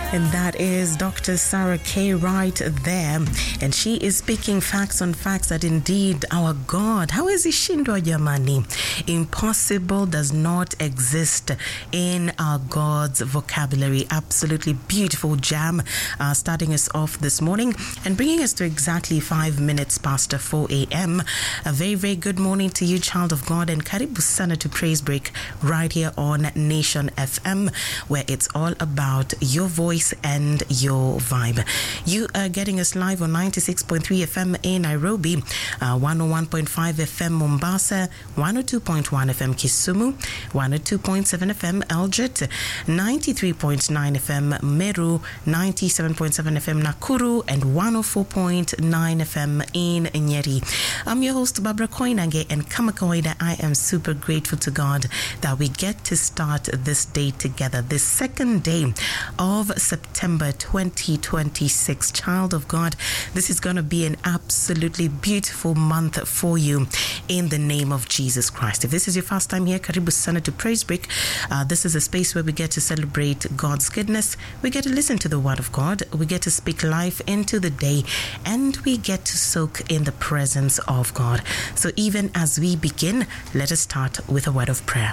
And that is Dr. Sarah K. right there. And she is speaking facts on facts that indeed our God, how is he shindwa jamani? Impossible does not exist in our God's vocabulary. Absolutely beautiful jam starting us off this morning and bringing us to exactly 5 minutes past 4 a.m. A very, very good morning to you, child of God, and karibu sana to Praise Break right here on Nation FM, where it's all about your voice and your vibe. You are getting us live on 96.3 FM in Nairobi, 101.5 FM Mombasa, 102.1 FM Kisumu, 102.7 FM Elgit, 93.9 FM Meru, 97.7 FM Nakuru, and 104.9 FM in Nyeri. I'm your host, Barbara Koinange, and kama kawaida, I am super grateful to God that we get to start this day together, this second day of September 2026. Child of God, this is going to be an absolutely beautiful month for you in the name of Jesus Christ. If this is your first time here, karibu sana to Praise Break. This is a space where we get to celebrate God's goodness, we get to listen to the word of God, we get to speak life into the day, and we get to soak in the presence of God. So even as we begin, let us start with a word of prayer.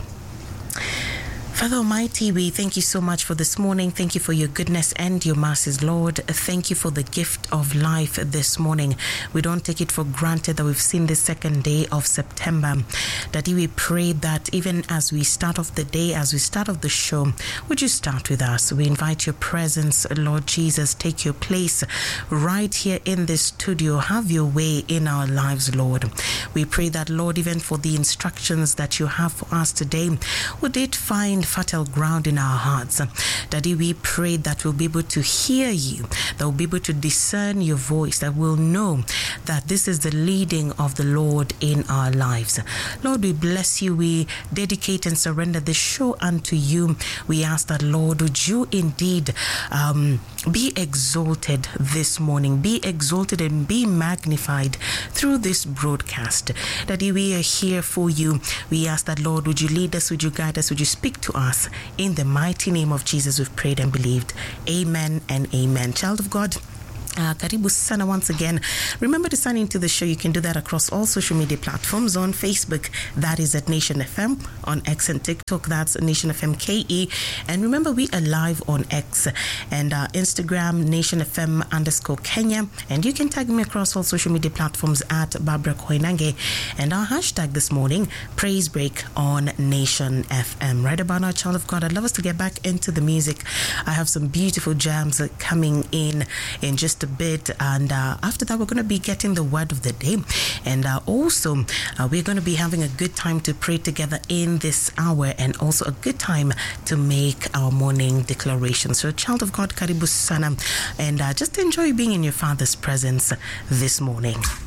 Father Almighty, we thank you so much for this morning. Thank you for your goodness and your mercies, Lord. Thank you for the gift of life this morning. We don't take it for granted that we've seen the second day of September. Daddy, we pray that even as we start off the day, as we start off the show, would you start with us? We invite your presence, Lord Jesus. Take your place right here in this studio. Have your way in our lives, Lord. We pray that, Lord, even for the instructions that you have for us today, would it find fertile ground in our hearts. Daddy, we pray that we'll be able to hear you, that we'll be able to discern your voice, that we'll know that this is the leading of the Lord in our lives. Lord, we bless you. We dedicate and surrender this show unto you. We ask that, Lord, would you indeed be exalted this morning, be exalted and be magnified through this broadcast. Daddy, we are here for you. We ask that, Lord, would you lead us, would you guide us, would you speak to us? In the mighty name of Jesus, we've prayed and believed. Amen and amen. Child of God, karibu sana once again. Remember to sign into the show. You can do that across all social media platforms. On Facebook, that is at Nation FM. On X and TikTok, that's Nation FM KE. And remember, we are live on X and Instagram, Nation FM _Kenya. And you can tag me across all social media platforms at Barbara Koinange. And our hashtag this morning, Praise Break on Nation FM. Right about now, child of God, I'd love us to get back into the music. I have some beautiful jams coming in just a bit, and after that we're going to be getting the word of the day, and also we're going to be having a good time to pray together in this hour, and also a good time to make our morning declaration. So, child of God, karibu sana, and just enjoy being in your Father's presence this morning.